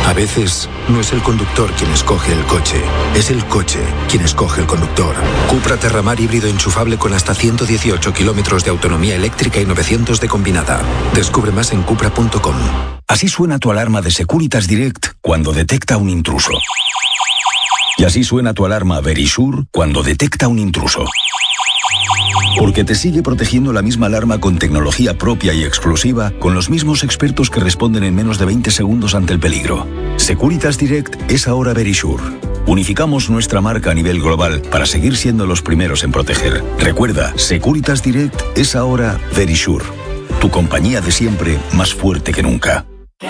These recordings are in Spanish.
A veces no es el conductor quien escoge el coche, es el coche quien escoge el conductor. Cupra Terramar híbrido enchufable con hasta 118 kilómetros de autonomía eléctrica y 900 de combinada. Descubre más en cupra.com. Así suena tu alarma de Securitas Direct cuando detecta un intruso. Y así suena tu alarma Verisure cuando detecta un intruso. Porque te sigue protegiendo la misma alarma con tecnología propia y exclusiva, con los mismos expertos que responden en menos de 20 segundos ante el peligro. Securitas Direct es ahora Verisure. Unificamos nuestra marca a nivel global para seguir siendo los primeros en proteger. Recuerda, Securitas Direct es ahora Verisure. Tu compañía de siempre, más fuerte que nunca.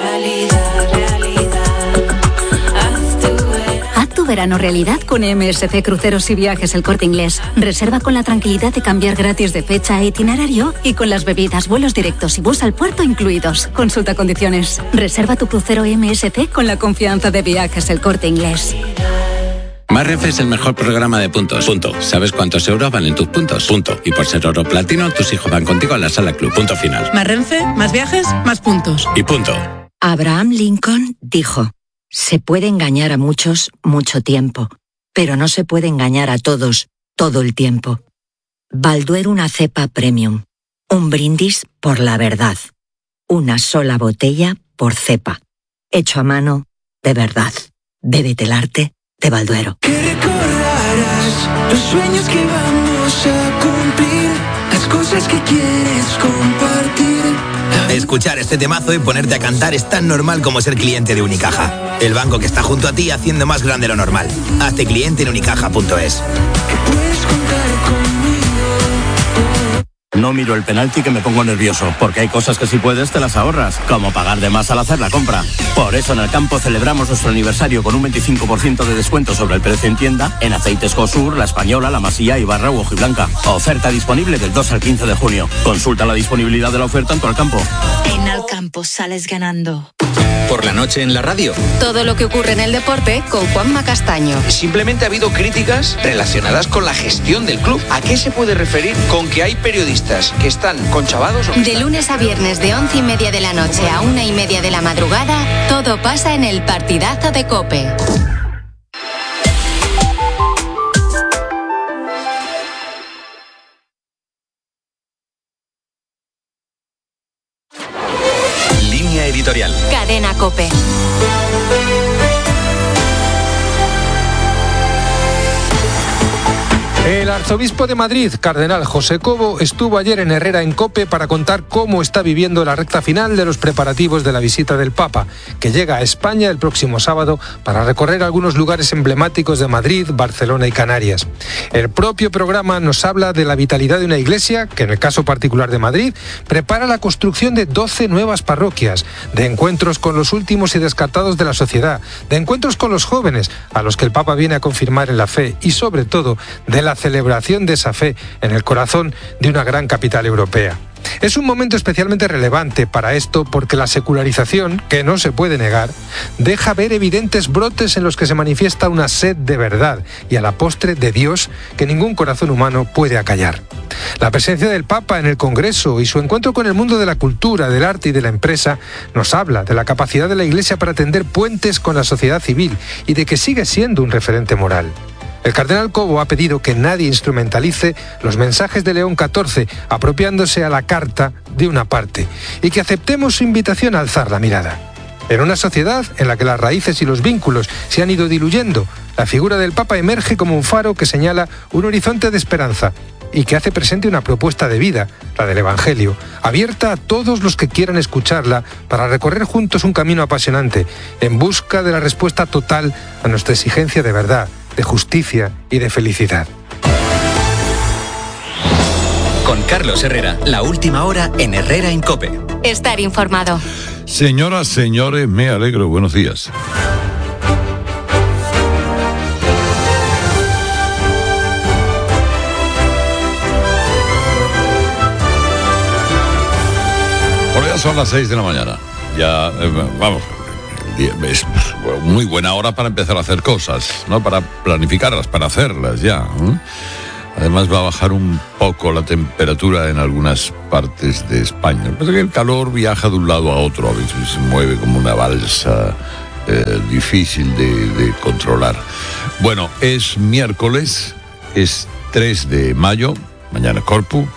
Verano realidad con MSC Cruceros y Viajes El Corte Inglés. Reserva con la tranquilidad de cambiar gratis de fecha e itinerario y con las bebidas, vuelos directos y bus al puerto incluidos. Consulta condiciones. Reserva tu crucero MSC con la confianza de Viajes El Corte Inglés. Más Renfe es el mejor programa de puntos. Punto. ¿Sabes cuántos euros valen tus puntos? Punto. Y por ser oro platino, tus hijos van contigo a la sala club. Punto final. Más Renfe, más viajes, más puntos. Y punto. Abraham Lincoln dijo: se puede engañar a muchos mucho tiempo, pero no se puede engañar a todos todo el tiempo. Balduero, una cepa premium. Un brindis por la verdad. Una sola botella por cepa. Hecho a mano, de verdad. Bébete el arte de Balduero. Que recordarás los sueños que vamos a cumplir, las cosas que quieres compartir. Escuchar este temazo y ponerte a cantar es tan normal como ser cliente de Unicaja. El banco que está junto a ti haciendo más grande lo normal. Hazte cliente en unicaja.es. No miro el penalti que me pongo nervioso, porque hay cosas que si puedes te las ahorras, como pagar de más al hacer la compra. Por eso en el campo celebramos nuestro aniversario con un 25% de descuento sobre el precio en tienda en aceites Cosur, La Española, La Masía, Ibarra u Hojiblanca. Oferta disponible del 2 al 15 de junio. Consulta la disponibilidad de la oferta en tu Alcampo. En Alcampo sales ganando. Por la noche en la radio. Todo lo que ocurre en el deporte con Juanma Castaño. Simplemente ha habido críticas relacionadas con la gestión del club. ¿A qué se puede referir con que hay periodistas que están conchavados? De lunes a viernes de 11:30 de la noche a 1:30 de la madrugada, todo pasa en el partidazo de COPE. Editorial. Cadena COPE. El arzobispo de Madrid, cardenal José Cobo, estuvo ayer en Herrera en COPE para contar cómo está viviendo la recta final de los preparativos de la visita del Papa, que llega a España el próximo sábado para recorrer algunos lugares emblemáticos de Madrid, Barcelona y Canarias. El propio programa nos habla de la vitalidad de una iglesia que, en el caso particular de Madrid, prepara la construcción de 12 nuevas parroquias, de encuentros con los últimos y descartados de la sociedad, de encuentros con los jóvenes, a los que el Papa viene a confirmar en la fe y, sobre todo, de la celebración de esa fe en el corazón de una gran capital europea. Es un momento especialmente relevante para esto porque la secularización, que no se puede negar, deja ver evidentes brotes en los que se manifiesta una sed de verdad y a la postre de Dios que ningún corazón humano puede acallar. La presencia del Papa en el Congreso y su encuentro con el mundo de la cultura, del arte y de la empresa nos habla de la capacidad de la Iglesia para tender puentes con la sociedad civil y de que sigue siendo un referente moral. El cardenal Cobo ha pedido que nadie instrumentalice los mensajes de León XIV, apropiándose a la carta de una parte, y que aceptemos su invitación a alzar la mirada. En una sociedad en la que las raíces y los vínculos se han ido diluyendo, la figura del Papa emerge como un faro que señala un horizonte de esperanza y que hace presente una propuesta de vida, la del Evangelio, abierta a todos los que quieran escucharla para recorrer juntos un camino apasionante, en busca de la respuesta total a nuestra exigencia de verdad, de justicia y de felicidad. Con Carlos Herrera, la última hora en Herrera en COPE. Estar informado. Señoras, señores, me alegro. Buenos días. Bueno, ya son las 6 de la mañana. Ya, vamos... Es muy buena hora para empezar a hacer cosas, ¿no? Para planificarlas, para hacerlas ya, ¿eh? Además va a bajar un poco la temperatura en algunas partes de España. Pasa que el calor viaja de un lado a otro, a veces se mueve como una balsa difícil de controlar. Bueno, es miércoles, es 3 de mayo, mañana Corpus.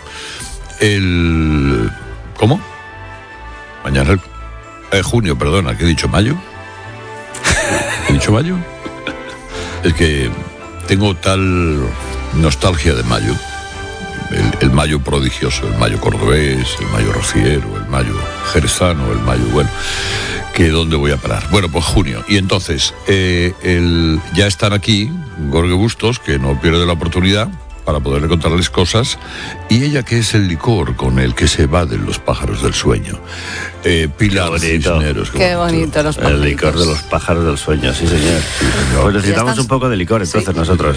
¿Cómo? Mañana junio, perdona, ¿qué he dicho? ¿Mayo? ¿He dicho mayo? Es que tengo tal nostalgia de mayo. El mayo prodigioso, el mayo cordobés, el mayo rociero, el mayo jerezano, el mayo, bueno, que ¿dónde voy a parar? Bueno, pues junio. Y entonces, ya están aquí Gorge Bustos, que no pierde la oportunidad para poderle contarles cosas, y ella, que es el licor con el que se evaden los pájaros del sueño. Pilar Cisneros. Qué bonito los pájaros. El licor de los pájaros del sueño, sí señor. Pues necesitamos un poco de licor entonces nosotros.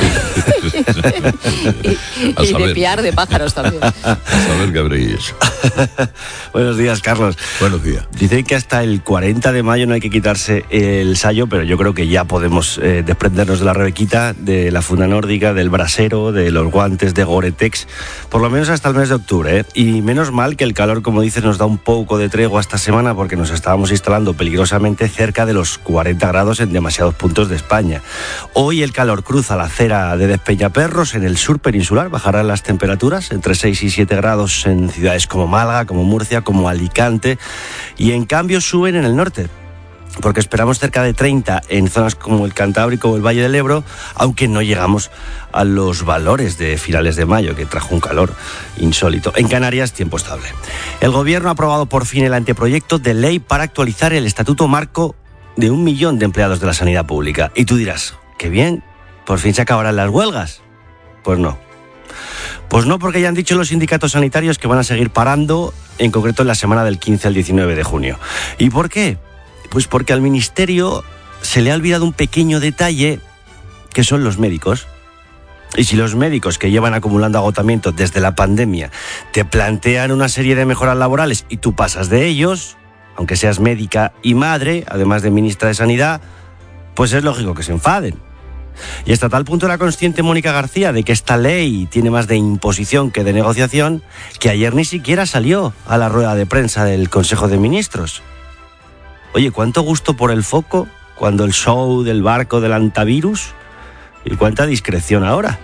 y de piar de pájaros también. A saber qué habréis. Buenos días, Carlos. Buenos días. Dicen que hasta el 40 de mayo no hay que quitarse el sayo, pero yo creo que ya podemos desprendernos de la rebequita, de la funda nórdica, del brasero, de los guantes de Gore-Tex, por lo menos hasta el mes de octubre, ¿eh? Y menos mal que el calor, como dices, nos da un poco de tregua esta semana, porque nos estábamos instalando peligrosamente cerca de los 40 grados en demasiados puntos de España. Hoy el calor cruza la acera de Despeñaperros en el sur peninsular, bajarán las temperaturas entre 6 y 7 grados en ciudades como Málaga, como Murcia, como Alicante, y en cambio suben en el norte, porque esperamos cerca de 30 en zonas como el Cantábrico o el Valle del Ebro, aunque no llegamos a los valores de finales de mayo, que trajo un calor insólito. En Canarias, tiempo estable. El Gobierno ha aprobado por fin el anteproyecto de ley para actualizar el estatuto marco de 1 millón de empleados de la sanidad pública. Y tú dirás, qué bien, por fin se acabarán las huelgas. Pues no. Pues no, porque ya han dicho los sindicatos sanitarios que van a seguir parando, en concreto en la semana del 15 al 19 de junio. ¿Y por qué? Pues porque al Ministerio se le ha olvidado un pequeño detalle, que son los médicos. Y si los médicos, que llevan acumulando agotamiento desde la pandemia, te plantean una serie de mejoras laborales y tú pasas de ellos, aunque seas médica y madre, además de ministra de Sanidad, pues es lógico que se enfaden. Y hasta tal punto era consciente Mónica García de que esta ley tiene más de imposición que de negociación, que ayer ni siquiera salió a la rueda de prensa del Consejo de Ministros. Oye, cuánto gusto por el foco cuando el show del barco del antivirus, y cuánta discreción ahora.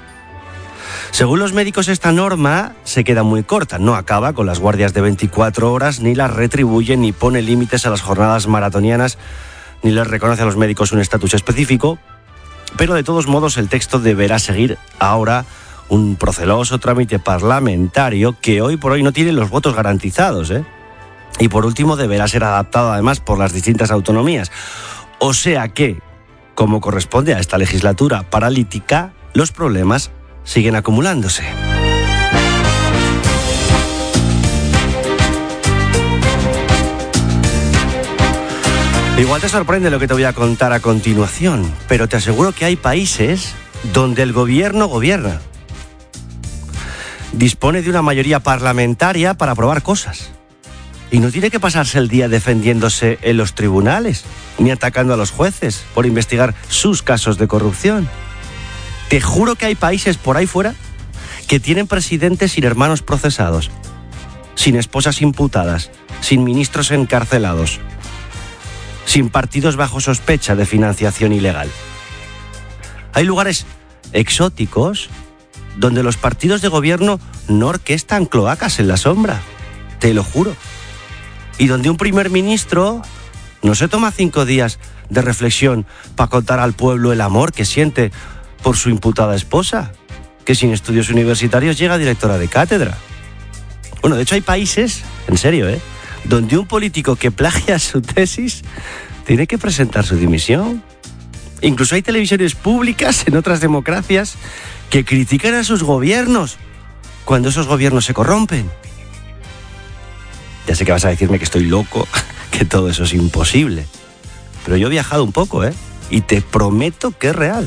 Según los médicos, esta norma se queda muy corta, no acaba con las guardias de 24 horas, ni las retribuye, ni pone límites a las jornadas maratonianas, ni les reconoce a los médicos un estatus específico, pero de todos modos el texto deberá seguir ahora un proceloso trámite parlamentario que hoy por hoy no tiene los votos garantizados, ¿eh? Y por último deberá ser adaptado además por las distintas autonomías. O sea que, como corresponde a esta legislatura paralítica, los problemas siguen acumulándose. Igual te sorprende lo que te voy a contar a continuación, pero te aseguro que hay países donde el gobierno gobierna. Dispone de una mayoría parlamentaria para aprobar cosas. Y no tiene que pasarse el día defendiéndose en los tribunales, ni atacando a los jueces por investigar sus casos de corrupción. Te juro que hay países por ahí fuera que tienen presidentes sin hermanos procesados, sin esposas imputadas, sin ministros encarcelados, sin partidos bajo sospecha de financiación ilegal. Hay lugares exóticos donde los partidos de gobierno no orquestan cloacas en la sombra, te lo juro. Y donde un primer ministro no se toma 5 días de reflexión para contar al pueblo el amor que siente por su imputada esposa, que sin estudios universitarios llega directora de cátedra. Bueno, de hecho hay países, en serio, donde un político que plagia su tesis tiene que presentar su dimisión. Incluso hay televisiones públicas en otras democracias que critican a sus gobiernos cuando esos gobiernos se corrompen. Ya sé que vas a decirme que estoy loco, que todo eso es imposible. Pero yo he viajado un poco, y te prometo que es real.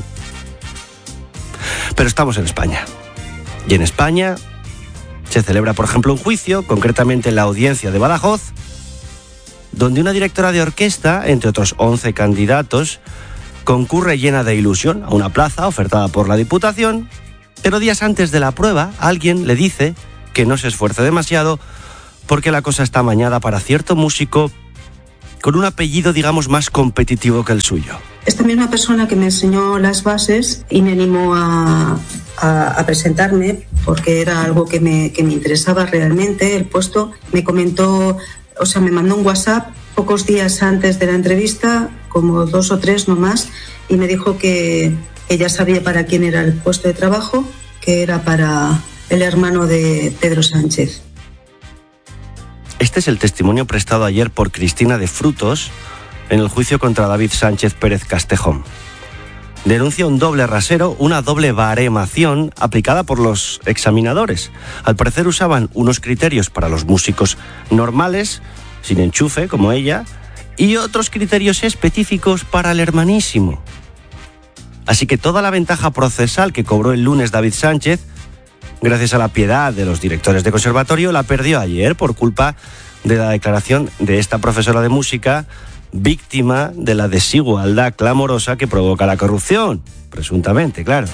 Pero estamos en España. Y en España se celebra, por ejemplo, un juicio, concretamente en la audiencia de Badajoz, donde una directora de orquesta, entre otros 11 candidatos, concurre llena de ilusión a una plaza ofertada por la Diputación, pero días antes de la prueba alguien le dice que no se esfuerce demasiado porque la cosa está amañada para cierto músico con un apellido, digamos, más competitivo que el suyo. Esta misma persona que me enseñó las bases y me animó a presentarme, porque era algo que me interesaba realmente, el puesto, me comentó, o sea, me mandó un WhatsApp pocos días antes de la entrevista, como 2 o 3 no más, y me dijo que ya sabía para quién era el puesto de trabajo, que era para el hermano de Pedro Sánchez. Este es el testimonio prestado ayer por Cristina de Frutos en el juicio contra David Sánchez Pérez Castejón. Denuncia un doble rasero, una doble baremación aplicada por los examinadores. Al parecer usaban unos criterios para los músicos normales, sin enchufe, como ella, y otros criterios específicos para el hermanísimo. Así que toda la ventaja procesal que cobró el lunes David Sánchez, gracias a la piedad de los directores de conservatorio, la perdió ayer por culpa de la declaración de esta profesora de música, víctima de la desigualdad clamorosa que provoca la corrupción, presuntamente, claro.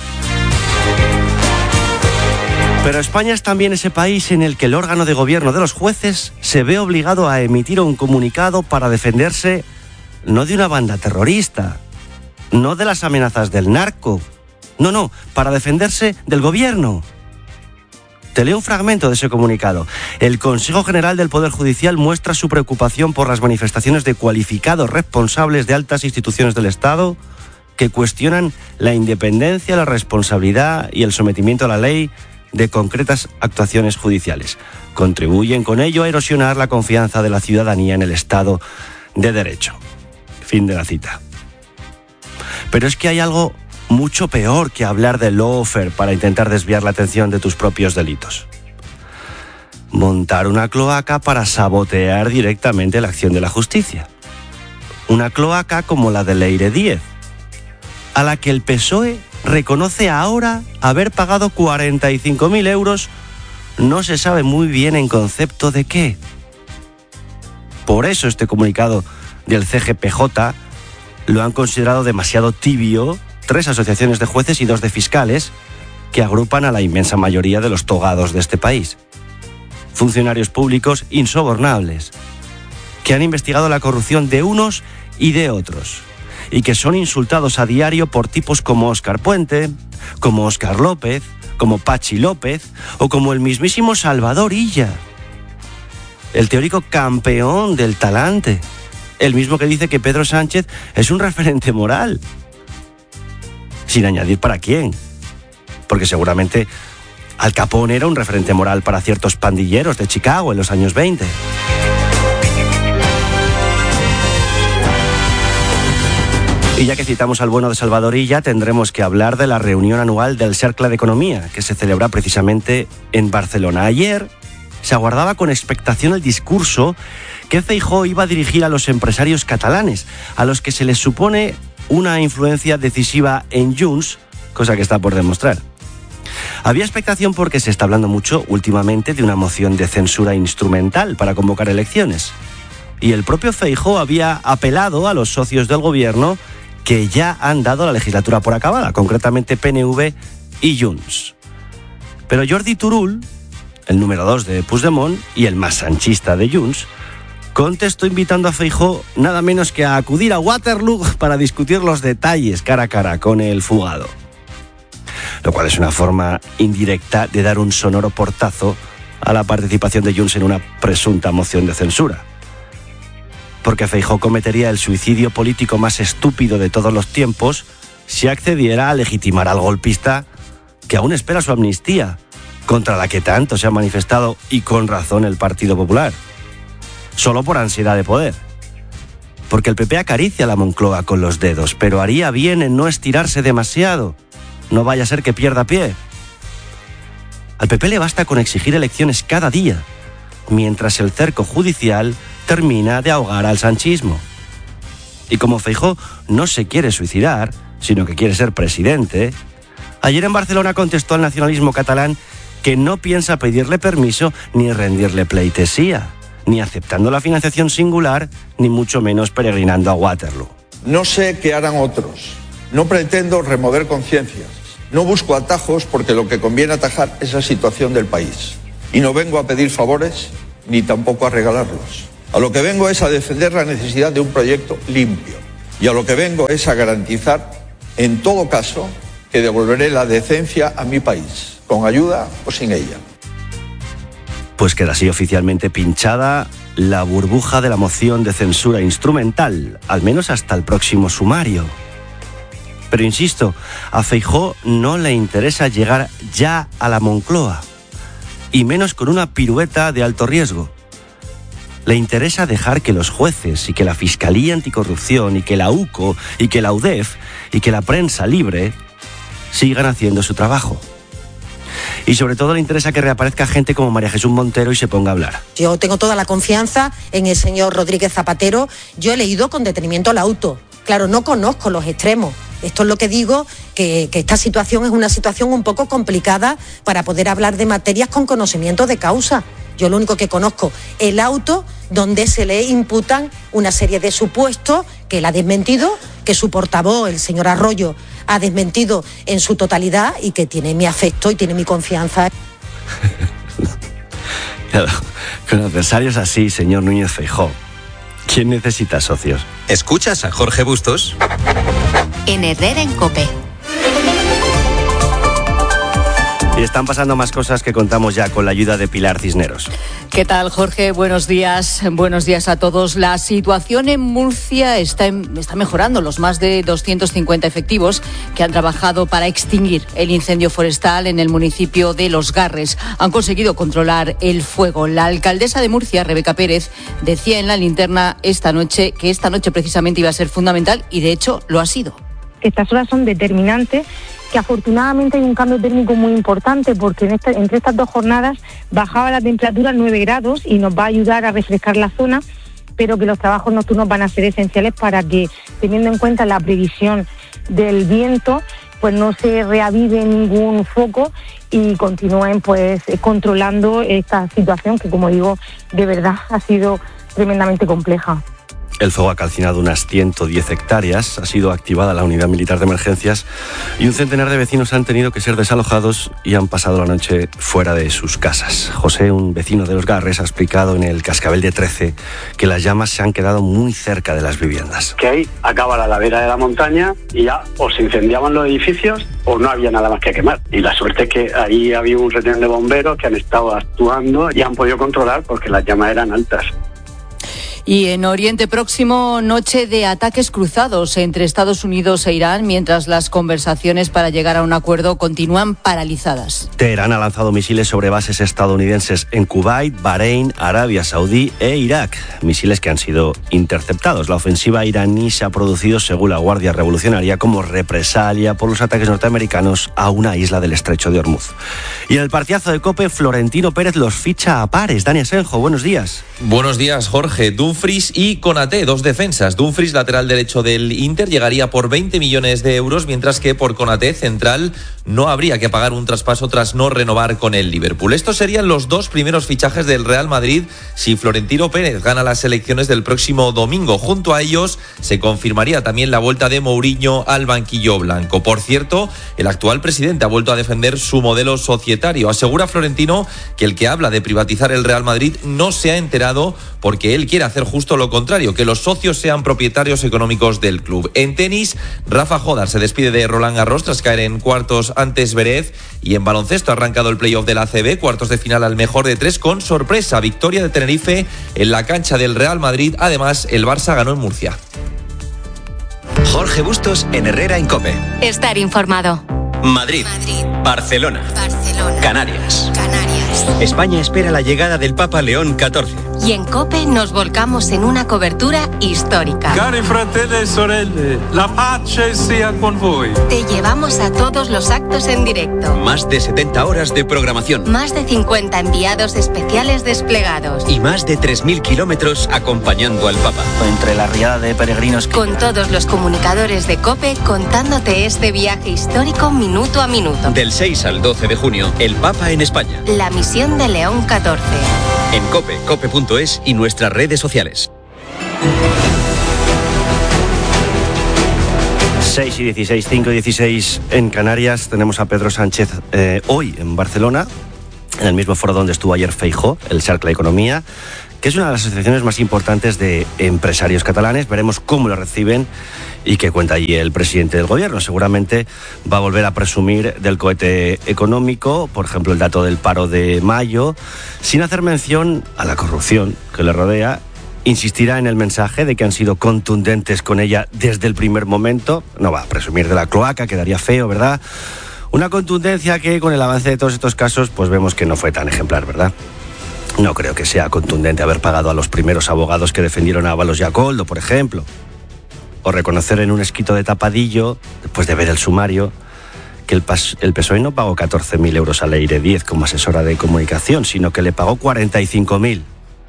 Pero España es también ese país en el que el órgano de gobierno de los jueces se ve obligado a emitir un comunicado para defenderse no de una banda terrorista, no de las amenazas del narco, no, para defenderse del gobierno. Te leo un fragmento de ese comunicado. El Consejo General del Poder Judicial muestra su preocupación por las manifestaciones de cualificados responsables de altas instituciones del Estado que cuestionan la independencia, la responsabilidad y el sometimiento a la ley de concretas actuaciones judiciales. Contribuyen con ello a erosionar la confianza de la ciudadanía en el Estado de Derecho. Fin de la cita. Pero es que hay algo mucho peor que hablar de lawfare para intentar desviar la atención de tus propios delitos. Montar una cloaca para sabotear directamente la acción de la justicia. Una cloaca como la de Leire Díez, a la que el PSOE reconoce ahora haber pagado 45.000 euros, no se sabe muy bien en concepto de qué. Por eso este comunicado del CGPJ lo han considerado demasiado tibio 3 asociaciones de jueces y 2 de fiscales que agrupan a la inmensa mayoría de los togados de este país. Funcionarios públicos insobornables, que han investigado la corrupción de unos y de otros, y que son insultados a diario por tipos como Óscar Puente, como Óscar López, como Pachi López o como el mismísimo Salvador Illa, el teórico campeón del talante, el mismo que dice que Pedro Sánchez es un referente moral. Sin añadir para quién, porque seguramente Al Capone era un referente moral para ciertos pandilleros de Chicago en los años 20. Y ya que citamos al bueno de Salvador Illa, tendremos que hablar de la reunión anual del Cercle d'Economia, que se celebra precisamente en Barcelona. Ayer se aguardaba con expectación el discurso que Feijóo iba a dirigir a los empresarios catalanes, a los que se les supone una influencia decisiva en Junts, cosa que está por demostrar. Había expectación porque se está hablando mucho últimamente de una moción de censura instrumental para convocar elecciones. Y el propio Feijóo había apelado a los socios del gobierno que ya han dado la legislatura por acabada, concretamente PNV y Junts. Pero Jordi Turull, el número 2 de Puigdemont y el más sanchista de Junts, contestó invitando a Feijóo nada menos que a acudir a Waterloo para discutir los detalles cara a cara con el fugado. Lo cual es una forma indirecta de dar un sonoro portazo a la participación de Junts en una presunta moción de censura. Porque Feijóo cometería el suicidio político más estúpido de todos los tiempos si accediera a legitimar al golpista que aún espera su amnistía, contra la que tanto se ha manifestado, y con razón, el Partido Popular. Solo por ansiedad de poder. Porque el PP acaricia a la Moncloa con los dedos, pero haría bien en no estirarse demasiado. No vaya a ser que pierda pie. Al PP le basta con exigir elecciones cada día, mientras el cerco judicial termina de ahogar al sanchismo. Y como Feijóo no se quiere suicidar, sino que quiere ser presidente, ayer en Barcelona contestó al nacionalismo catalán que no piensa pedirle permiso ni rendirle pleitesía, ni aceptando la financiación singular, ni mucho menos peregrinando a Waterloo. No sé qué harán otros. No pretendo remover conciencias. No busco atajos porque lo que conviene atajar es la situación del país. Y no vengo a pedir favores ni tampoco a regalarlos. A lo que vengo es a defender la necesidad de un proyecto limpio. Y a lo que vengo es a garantizar, en todo caso, que devolveré la decencia a mi país, con ayuda o sin ella. Pues queda así oficialmente pinchada la burbuja de la moción de censura instrumental, al menos hasta el próximo sumario. Pero insisto, a Feijóo no le interesa llegar ya a la Moncloa, y menos con una pirueta de alto riesgo. Le interesa dejar que los jueces y que la Fiscalía Anticorrupción y que la UCO y que la UDEF y que la prensa libre sigan haciendo su trabajo. Y sobre todo le interesa que reaparezca gente como María Jesús Montero y se ponga a hablar. Yo tengo toda la confianza en el señor Rodríguez Zapatero. Yo he leído con detenimiento el auto. Claro, no conozco los extremos. Esto es lo que digo, que esta situación es una situación un poco complicada para poder hablar de materias con conocimiento de causa. Yo lo único que conozco, el auto donde se le imputan una serie de supuestos que él ha desmentido, que su portavoz, el señor Arroyo, ha desmentido en su totalidad y que tiene mi afecto y tiene mi confianza. Claro, con adversarios así, señor Núñez Feijóo, ¿quién necesita socios? ¿Escuchas a Jorge Bustos? En Herrera en COPE. Y están pasando más cosas que contamos ya con la ayuda de Pilar Cisneros. ¿Qué tal, Jorge? Buenos días a todos. La situación en Murcia está mejorando. Los más de 250 efectivos que han trabajado para extinguir el incendio forestal en el municipio de Los Garres han conseguido controlar el fuego. La alcaldesa de Murcia, Rebeca Pérez, decía en La Linterna esta noche que esta noche precisamente iba a ser fundamental y de hecho lo ha sido. Estas horas son determinantes, que afortunadamente hay un cambio térmico muy importante porque entre estas dos jornadas bajaba la temperatura a 9 grados y nos va a ayudar a refrescar la zona, pero que los trabajos nocturnos van a ser esenciales para que, teniendo en cuenta la previsión del viento, pues no se reavive ningún foco y continúen pues controlando esta situación que, como digo, de verdad ha sido tremendamente compleja. El fuego ha calcinado unas 110 hectáreas, ha sido activada la unidad militar de emergencias y un centenar de vecinos han tenido que ser desalojados y han pasado la noche fuera de sus casas. José, un vecino de Los Garres, ha explicado en el Cascabel de 13 que las llamas se han quedado muy cerca de las viviendas. Que ahí acaba la ladera de la montaña y ya o se incendiaban los edificios o no había nada más que quemar. Y la suerte es que ahí había un retén de bomberos que han estado actuando y han podido controlar porque las llamas eran altas. Y en Oriente Próximo, noche de ataques cruzados entre Estados Unidos e Irán, mientras las conversaciones para llegar a un acuerdo continúan paralizadas. Teherán ha lanzado misiles sobre bases estadounidenses en Kuwait, Bahrein, Arabia Saudí e Irak. Misiles que han sido interceptados. La ofensiva iraní se ha producido, según la Guardia Revolucionaria, como represalia por los ataques norteamericanos a una isla del Estrecho de Hormuz. Y en el partidazo de COPE, Florentino Pérez los ficha a pares. Dani Asenjo, buenos días. Buenos días, Jorge. Dumfries y Konaté, dos defensas. Dumfries, lateral derecho del Inter, llegaría por 20 millones de euros, mientras que por Konaté, central, no habría que pagar un traspaso tras no renovar con el Liverpool. Estos serían los dos primeros fichajes del Real Madrid si Florentino Pérez gana las elecciones del próximo domingo. Junto a ellos se confirmaría también la vuelta de Mourinho al banquillo blanco. Por cierto, el actual presidente ha vuelto a defender su modelo societario. Asegura Florentino que el que habla de privatizar el Real Madrid no se ha enterado porque él quiere hacer justo lo contrario, que los socios sean propietarios económicos del club. En tenis, Rafa Jodar se despide de Roland Garros tras caer en cuartos ante Zverev, y en baloncesto ha arrancado el playoff de la ACB, cuartos de final al mejor de tres con sorpresa, victoria de Tenerife en la cancha del Real Madrid. Además, el Barça ganó en Murcia. Jorge Bustos en Herrera en COPE. Estar informado. Madrid. Barcelona. Canarias. España espera la llegada del Papa León XIV. Y en COPE nos volcamos en una cobertura histórica. Cari fratelli e sorelle, la pace sia con voi. Te llevamos a todos los actos en directo. Más de 70 horas de programación. Más de 50 enviados especiales desplegados. Y más de 3.000 kilómetros acompañando al Papa. Entre la riada de peregrinos con todos los comunicadores de COPE contándote este viaje histórico minuto a minuto. Del 6 al 12 de junio, el Papa en España. La misión de León XIV. En COPE, cope.es y nuestras redes sociales. 6 y 16, 5 y 16 en Canarias. Tenemos a Pedro Sánchez hoy en Barcelona, en el mismo foro donde estuvo ayer Feijóo, el Cercle de Economía, que es una de las asociaciones más importantes de empresarios catalanes. Veremos cómo lo reciben y qué cuenta allí el presidente del gobierno. Seguramente va a volver a presumir del cohete económico, por ejemplo, el dato del paro de mayo, sin hacer mención a la corrupción que le rodea. Insistirá en el mensaje de que han sido contundentes con ella desde el primer momento. No va a presumir de la cloaca, quedaría feo, ¿verdad? Una contundencia que con el avance de todos estos casos pues vemos que no fue tan ejemplar, ¿verdad? No creo que sea contundente haber pagado a los primeros abogados que defendieron a Ábalos y a Koldo, por ejemplo. O reconocer en un escrito de tapadillo, después de ver el sumario, que el PSOE no pagó 14.000 euros a Leire Díez como asesora de comunicación, sino que le pagó 45.000.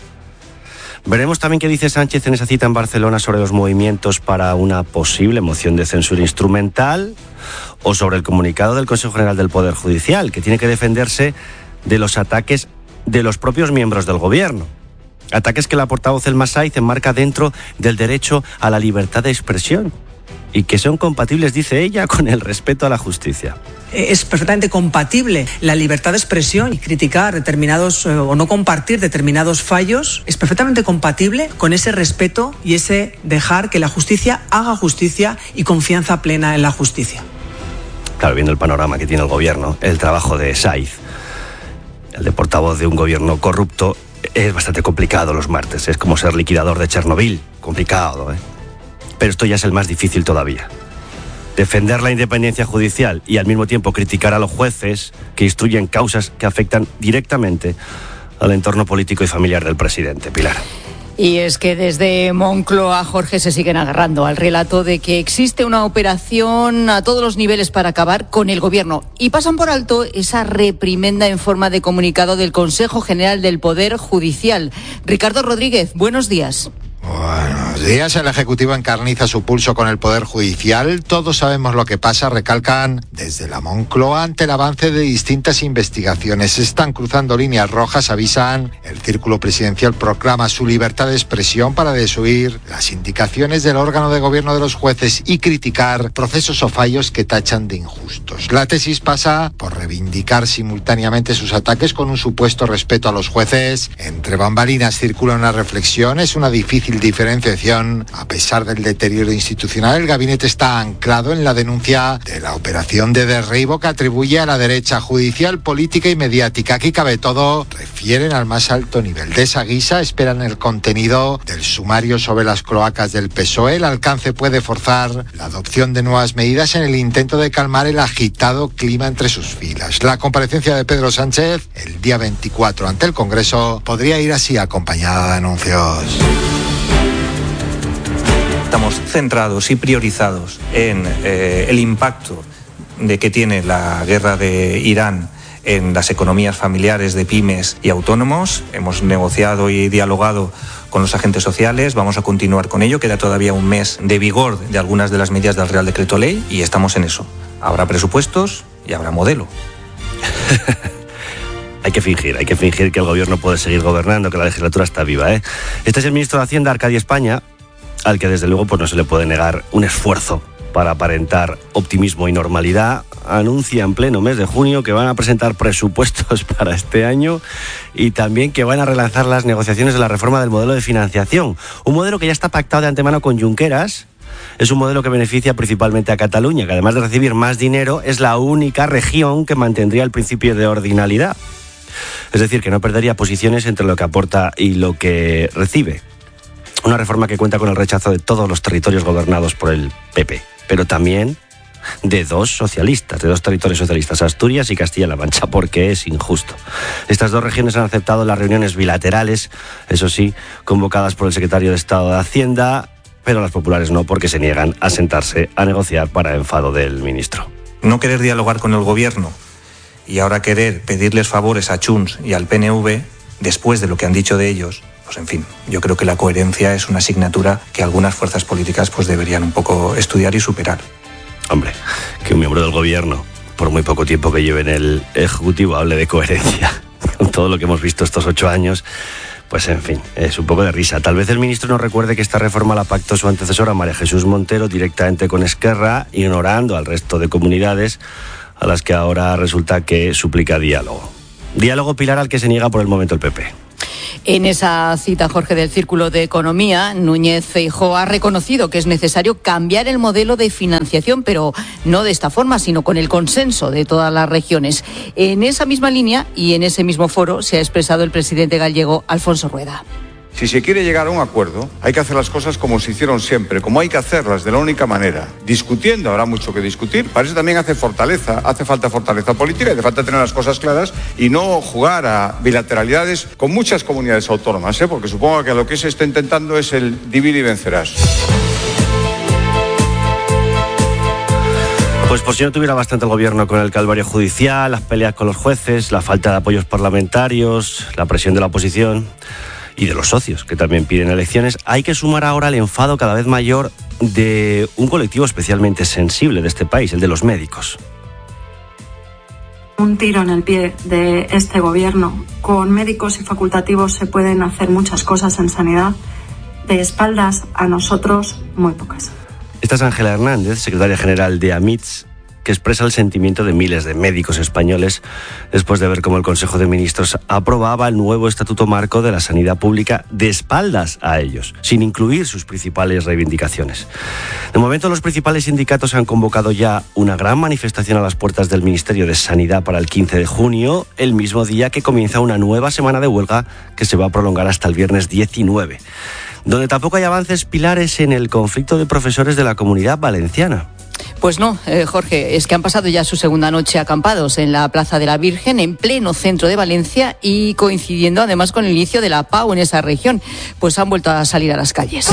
Veremos también qué dice Sánchez en esa cita en Barcelona sobre los movimientos para una posible moción de censura instrumental o sobre el comunicado del Consejo General del Poder Judicial, que tiene que defenderse de los ataques de los propios miembros del gobierno. Ataques que la portavoz Elma Saiz enmarca dentro del derecho a la libertad de expresión y que son compatibles, dice ella, con el respeto a la justicia. Es perfectamente compatible la libertad de expresión y criticar determinados o no compartir determinados fallos. Es perfectamente compatible con ese respeto y ese dejar que la justicia haga justicia y confianza plena en la justicia. Claro, viendo el panorama que tiene el gobierno, el trabajo de Saiz, el de portavoz de un gobierno corrupto, es bastante complicado los martes. Es como ser liquidador de Chernobyl. Complicado, ¿eh? Pero esto ya es el más difícil todavía. Defender la independencia judicial y al mismo tiempo criticar a los jueces que instruyen causas que afectan directamente al entorno político y familiar del presidente. Pilar. Y es que desde Moncloa, Jorge, se siguen agarrando al relato de que existe una operación a todos los niveles para acabar con el gobierno. Y pasan por alto esa reprimenda en forma de comunicado del Consejo General del Poder Judicial. Ricardo Rodríguez, buenos días. Buenos días. El Ejecutivo encarniza su pulso con el Poder Judicial. Todos sabemos lo que pasa, recalcan desde la Moncloa ante el avance de distintas investigaciones. Se están cruzando líneas rojas, avisan. El Círculo Presidencial proclama su libertad de expresión para desoír las indicaciones del órgano de gobierno de los jueces y criticar procesos o fallos que tachan de injustos. La tesis pasa por reivindicar simultáneamente sus ataques con un supuesto respeto a los jueces. Entre bambalinas circula una reflexión, es una difícil diferenciación. A pesar del deterioro institucional, el gabinete está anclado en la denuncia de la operación de derribo que atribuye a la derecha judicial, política y mediática. Aquí cabe todo, refieren al más alto nivel. De esa guisa esperan el contenido del sumario sobre las cloacas del PSOE. El alcance puede forzar la adopción de nuevas medidas en el intento de calmar el agitado clima entre sus filas. La comparecencia de Pedro Sánchez el día 24 ante el Congreso podría ir así acompañada de anuncios. Estamos centrados y priorizados en el impacto de que tiene la guerra de Irán en las economías familiares de pymes y autónomos. Hemos negociado y dialogado con los agentes sociales, vamos a continuar con ello. Queda todavía un mes de vigor de algunas de las medidas del Real Decreto Ley y estamos en eso. Habrá presupuestos y habrá modelo. Hay que fingir que el gobierno puede seguir gobernando, que la legislatura está viva, ¿eh? Este es el ministro de Hacienda, Arcadio España, al que desde luego pues no se le puede negar un esfuerzo para aparentar optimismo y normalidad. Anuncia en pleno mes de junio que van a presentar presupuestos para este año y también que van a relanzar las negociaciones de la reforma del modelo de financiación. Un modelo que ya está pactado de antemano con Junqueras. Es un modelo que beneficia principalmente a Cataluña, que además de recibir más dinero, es la única región que mantendría el principio de ordinalidad. Es decir, que no perdería posiciones entre lo que aporta y lo que recibe. Una reforma que cuenta con el rechazo de todos los territorios gobernados por el PP, pero también de dos territorios socialistas, Asturias y Castilla-La Mancha, porque es injusto. Estas dos regiones han aceptado las reuniones bilaterales, eso sí, convocadas por el secretario de Estado de Hacienda, pero las populares no, porque se niegan a sentarse a negociar para enfado del ministro. No querer dialogar con el gobierno y ahora querer pedirles favores a Junts y al PNV, después de lo que han dicho de ellos, pues en fin, yo creo que la coherencia es una asignatura que algunas fuerzas políticas pues deberían un poco estudiar y superar. Hombre, que un miembro del gobierno, por muy poco tiempo que lleve en el Ejecutivo, hable de coherencia, con todo lo que hemos visto estos 8 años, pues en fin, es un poco de risa. Tal vez el ministro no recuerde que esta reforma la pactó su antecesora María Jesús Montero directamente con Esquerra, ignorando al resto de comunidades a las que ahora resulta que suplica diálogo. Diálogo, Pilar, al que se niega por el momento el PP. En esa cita, Jorge, del Círculo de Economía, Núñez Feijóo ha reconocido que es necesario cambiar el modelo de financiación, pero no de esta forma, sino con el consenso de todas las regiones. En esa misma línea y en ese mismo foro se ha expresado el presidente gallego, Alfonso Rueda. Si se quiere llegar a un acuerdo, hay que hacer las cosas como se hicieron siempre, como hay que hacerlas, de la única manera. Discutiendo, habrá mucho que discutir. Para eso también hace falta fortaleza política, hace falta tener las cosas claras y no jugar a bilateralidades con muchas comunidades autónomas, porque supongo que lo que se está intentando es el divide y vencerás. Pues por si no tuviera bastante el gobierno con el calvario judicial, las peleas con los jueces, la falta de apoyos parlamentarios, la presión de la oposición y de los socios, que también piden elecciones, hay que sumar ahora el enfado cada vez mayor de un colectivo especialmente sensible de este país, el de los médicos. Un tiro en el pie de este gobierno. Con médicos y facultativos se pueden hacer muchas cosas en sanidad. De espaldas a nosotros, muy pocas. Esta es Ángela Hernández, secretaria general de AMITS, que expresa el sentimiento de miles de médicos españoles después de ver cómo el Consejo de Ministros aprobaba el nuevo Estatuto Marco de la Sanidad Pública de espaldas a ellos, sin incluir sus principales reivindicaciones. De momento, los principales sindicatos han convocado ya una gran manifestación a las puertas del Ministerio de Sanidad para el 15 de junio, el mismo día que comienza una nueva semana de huelga que se va a prolongar hasta el viernes 19. Donde tampoco hay avances pilares en el conflicto de profesores de la Comunidad Valenciana. Pues no, Jorge, es que han pasado ya su segunda noche acampados en la Plaza de la Virgen, en pleno centro de Valencia y coincidiendo además con el inicio de la PAU en esa región, pues han vuelto a salir a las calles.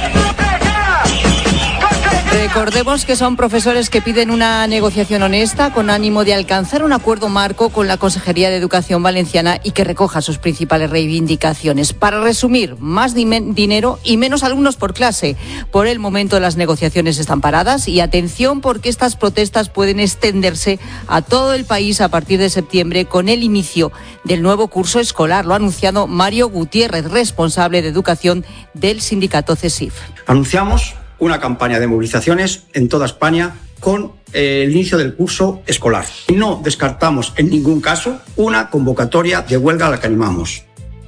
Recordemos que son profesores que piden una negociación honesta con ánimo de alcanzar un acuerdo marco con la Consejería de Educación Valenciana y que recoja sus principales reivindicaciones. Para resumir, más dinero y menos alumnos por clase. Por el momento las negociaciones están paradas y atención porque estas protestas pueden extenderse a todo el país a partir de septiembre con el inicio del nuevo curso escolar. Lo ha anunciado Mario Gutiérrez, responsable de educación del sindicato CESIF. Anunciamos una campaña de movilizaciones en toda España con el inicio del curso escolar. Y no descartamos en ningún caso una convocatoria de huelga a la que animamos.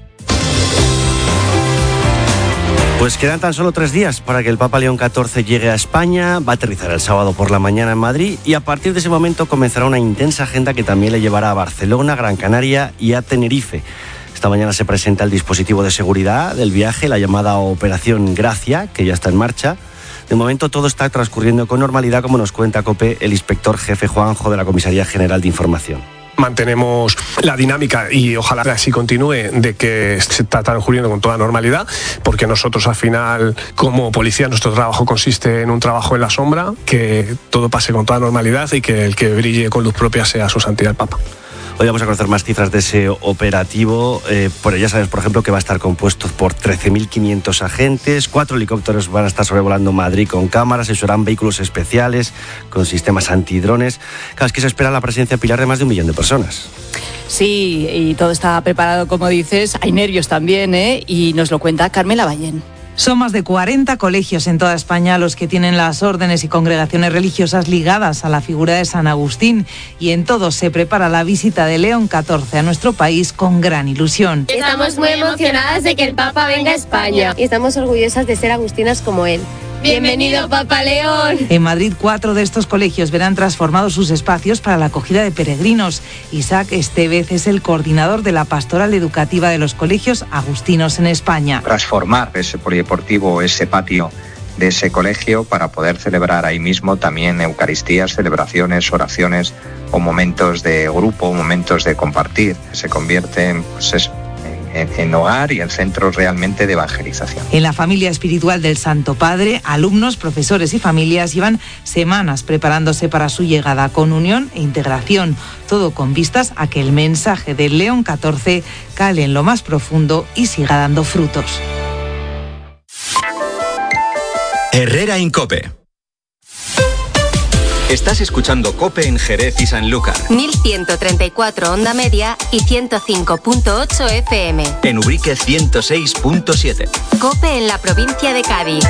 Pues quedan tan solo 3 días para que el Papa León XIV llegue a España. Va a aterrizar el sábado por la mañana en Madrid y a partir de ese momento comenzará una intensa agenda que también le llevará a Barcelona, Gran Canaria y a Tenerife. Esta mañana se presenta el dispositivo de seguridad del viaje, la llamada Operación Gracia, que ya está en marcha. De momento todo está transcurriendo con normalidad, como nos cuenta COPE el inspector jefe Juanjo de la Comisaría General de Información. Mantenemos la dinámica y ojalá así continúe de que se está transcurriendo con toda normalidad, porque nosotros al final como policía nuestro trabajo consiste en un trabajo en la sombra, que todo pase con toda normalidad y que el que brille con luz propia sea su santidad el Papa. Hoy vamos a conocer más cifras de ese operativo, pero ya sabes, por ejemplo, que va a estar compuesto por 13.500 agentes, 4 helicópteros van a estar sobrevolando Madrid con cámaras, se usarán vehículos especiales con sistemas antidrones. Claro, es que se espera la presencia pilar de más de 1 millón de personas. Sí, y todo está preparado, como dices, hay nervios también, y nos lo cuenta Carmela Ballén. Son más de 40 colegios en toda España los que tienen las órdenes y congregaciones religiosas ligadas a la figura de San Agustín y en todos se prepara la visita de León XIV a nuestro país con gran ilusión. Estamos muy emocionadas de que el Papa venga a España y estamos orgullosas de ser agustinas como él. ¡Bienvenido, Papa León! En Madrid, 4 de estos colegios verán transformados sus espacios para la acogida de peregrinos. Isaac Estevez es el coordinador de la pastoral educativa de los colegios agustinos en España. Transformar ese polideportivo, ese patio de ese colegio para poder celebrar ahí mismo también Eucaristías, celebraciones, oraciones o momentos de grupo, momentos de compartir. Se convierte en hogar y en centros realmente de evangelización. En la familia espiritual del Santo Padre, alumnos, profesores y familias llevan semanas preparándose para su llegada con unión e integración, todo con vistas a que el mensaje del León XIV cale en lo más profundo y siga dando frutos. Herrera Incope. Estás escuchando COPE en Jerez y Sanlúcar. 1134 onda media y 105.8 FM. En Ubrique 106.7. COPE en la provincia de Cádiz.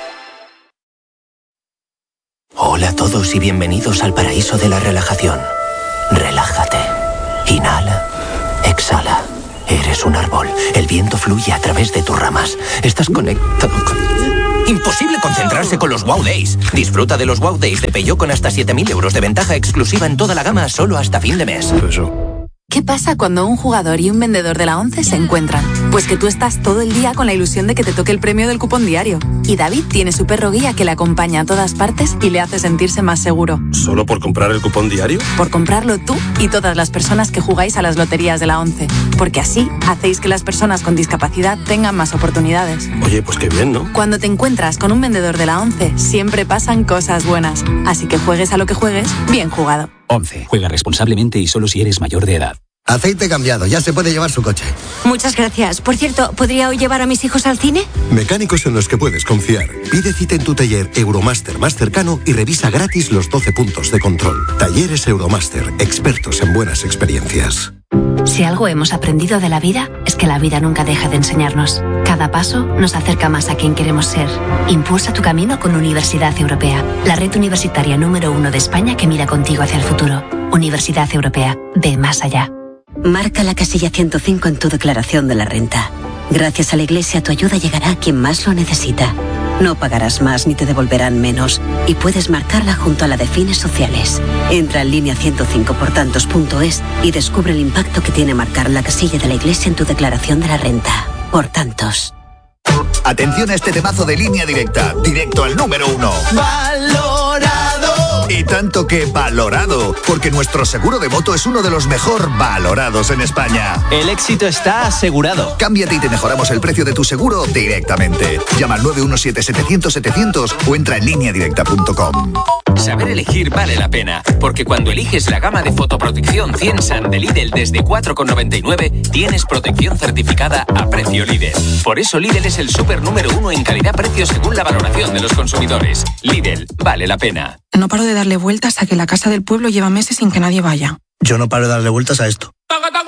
Hola a todos y bienvenidos al paraíso de la relajación. Relájate. Inhala. Exhala. Eres un árbol. El viento fluye a través de tus ramas. Estás conectado con... Imposible concentrarse con los Wow Days. Disfruta de los Wow Days de Peugeot con hasta 7.000 euros de ventaja exclusiva en toda la gama solo hasta fin de mes. ¿Qué pasa cuando un jugador y un vendedor de la ONCE se encuentran? Pues que tú estás todo el día con la ilusión de que te toque el premio del cupón diario. Y David tiene su perro guía que le acompaña a todas partes y le hace sentirse más seguro. ¿Solo por comprar el cupón diario? Por comprarlo tú y todas las personas que jugáis a las loterías de la ONCE. Porque así hacéis que las personas con discapacidad tengan más oportunidades. Oye, pues qué bien, ¿no? Cuando te encuentras con un vendedor de la ONCE, siempre pasan cosas buenas. Así que juegues a lo que juegues, bien jugado. ONCE. Juega responsablemente y solo si eres mayor de edad. Aceite cambiado, ya se puede llevar su coche. Muchas gracias. Por cierto, ¿podría hoy llevar a mis hijos al cine? Mecánicos en los que puedes confiar. Pide cita en tu taller Euromaster más cercano y revisa gratis los 12 puntos de control. Talleres Euromaster, expertos en buenas experiencias. Si algo hemos aprendido de la vida, es que la vida nunca deja de enseñarnos. Cada paso nos acerca más a quien queremos ser. Impulsa tu camino con Universidad Europea, la red universitaria número 1 de España que mira contigo hacia el futuro. Universidad Europea, ve más allá. Marca la casilla 105 en tu declaración de la renta. Gracias a la Iglesia tu ayuda llegará a quien más lo necesita. No pagarás más ni te devolverán menos y puedes marcarla junto a la de fines sociales. Entra en línea 105portantos.es y descubre el impacto que tiene marcar la casilla de la Iglesia en tu declaración de la renta. Por tantos. Atención a este temazo de Línea Directa, directo al número 1. ¡Valorado! Y tanto que valorado, porque nuestro seguro de moto es uno de los mejor valorados en España. El éxito está asegurado. Cámbiate y te mejoramos el precio de tu seguro directamente. Llama al 917-700-700 o entra en lineadirecta.com. Saber elegir vale la pena, porque cuando eliges la gama de fotoprotección Ciensan de Lidl desde 4,99, tienes protección certificada a precio Lidl. Por eso Lidl es el súper número 1 en calidad-precio según la valoración de los consumidores. Lidl, vale la pena. No paro de darle vueltas a que la casa del pueblo lleva meses sin que nadie vaya. Yo no paro de darle vueltas a esto.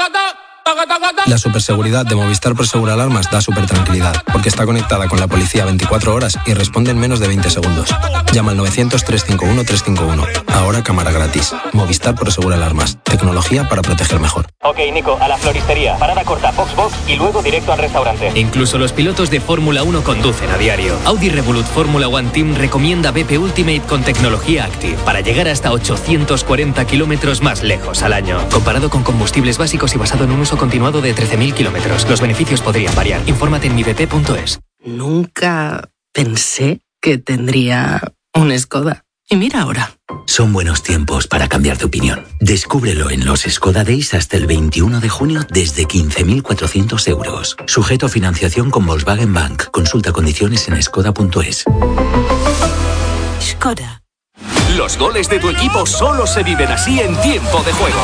La superseguridad de Movistar Prosegur Alarmas da súper tranquilidad, porque está conectada con la policía 24 horas y responde en menos de 20 segundos. Llama al 900-351-351. Ahora cámara gratis. Movistar Prosegur Alarmas. Tecnología para proteger mejor. Ok, Nico, a la floristería. Parada corta, Box y luego directo al restaurante. Incluso los pilotos de Fórmula 1 conducen a diario. Audi Revolut Fórmula One Team recomienda BP Ultimate con tecnología Active para llegar hasta 840 kilómetros más lejos al año. Comparado con combustibles básicos y basado en un uso continuado de 13.000 kilómetros. Los beneficios podrían variar. Infórmate en mibp.es. Nunca pensé que tendría un Skoda. Y mira ahora. Son buenos tiempos para cambiar de opinión. Descúbrelo en los Skoda Days hasta el 21 de junio desde 15.400 euros. Sujeto a financiación con Volkswagen Bank. Consulta condiciones en skoda.es. Skoda. Los goles de tu equipo solo se viven así en tiempo de juego.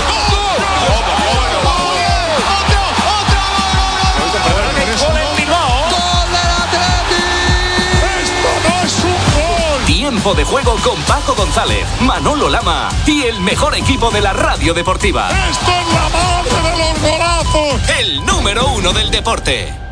Tiempo de juego con Paco González, Manolo Lama y el mejor equipo de la radio deportiva. ¡Esto es la base de los golazos! El número 1 del deporte.